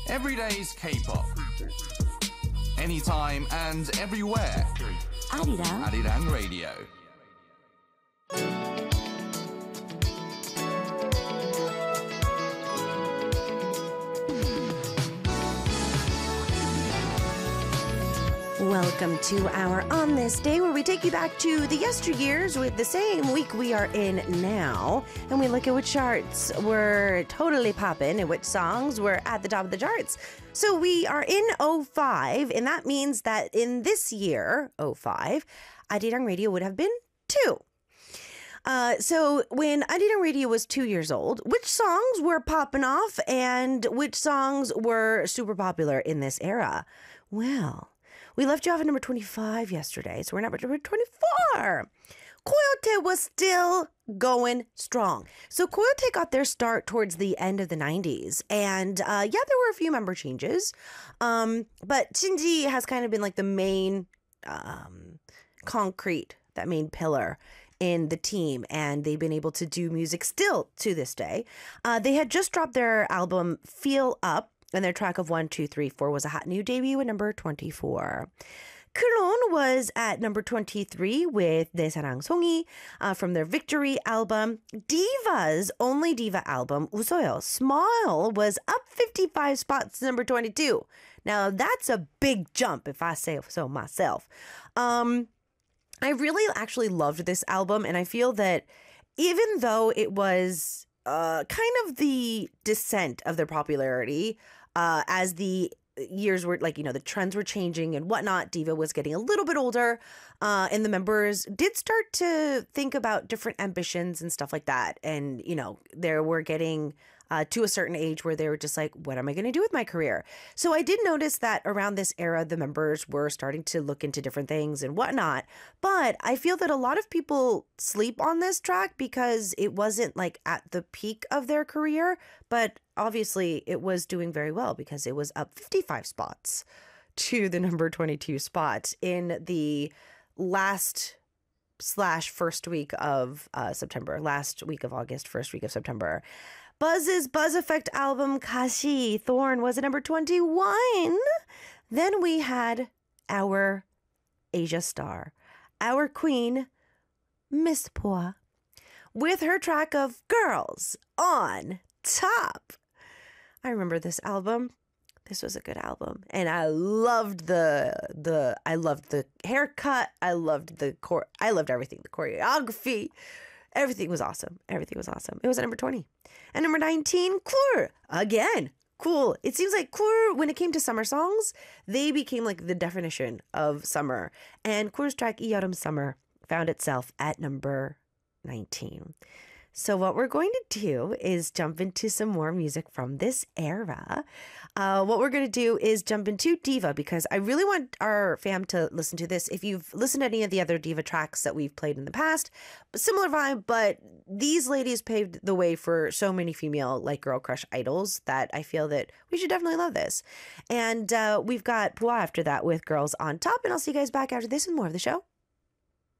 Everyday's K-pop. Anytime and everywhere. Arirang Radio. Welcome to our On This Day, where we take you back to the yesteryears with the same week we are in now, and we look at which charts were totally popping and which songs were at the top of the charts. So we are in 05, and that means that in this year, 05, Arirang Radio would have been 2. So when Arirang Radio was 2 years old, which songs were popping off and which songs were super popular in this era? Well, we left you off at number 25 yesterday, so we're now at number 24. Coyote was still going strong. So Coyote got their start towards the end of the 90s. And there were a few member changes. But Shinji has kind of been like the main concrete, that main pillar in the team. And they've been able to do music still to this day. They had just dropped their album Feel Up. And their track of 1, 2, 3, 4 was a hot new debut at number 24. Clone was at number 23 with 내 사랑 송이 from their Victory album. Diva's only diva album, 웃어요, Smile, was up 55 spots to number 22. Now, that's a big jump, if I say so myself. I really actually loved this album, and I feel that even though it was kind of the descent of their popularity as the years were, like, you know, the trends were changing and whatnot. Diva was getting a little bit older, and the members did start to think about different ambitions and stuff like that. And, you know, they were getting to a certain age where they were just like, what am I going to do with my career? So I did notice that around this era, the members were starting to look into different things and whatnot. But I feel that a lot of people sleep on this track because it wasn't like at the peak of their career. But obviously it was doing very well because it was up 55 spots to the number 22 spot in the last/first week of September, last week of August, first week of September. Buzz's Buzz Effect album, Kashi Thorn, was at number 21. Then we had our Asia star, our queen, Miss Pua, with her track of Girls on Top. I remember this album. This was a good album, and I loved the haircut. I loved I loved everything. The choreography. Everything was awesome. Everything was awesome. It was at number 20. And number 19, Kur. Again, cool. It seems like Kur, when it came to summer songs, they became like the definition of summer. And Kur's track, 이 여름 Summer, found itself at number 19. So what we're going to do is jump into some more music from this era. What we're going to do is jump into Diva, because I really want our fam to listen to this. If you've listened to any of the other Diva tracks that we've played in the past, similar vibe, but these ladies paved the way for so many female like girl crush idols that I feel that we should definitely love this. And we've got Pua after that with Girls on Top, and I'll see you guys back after this and more of the show.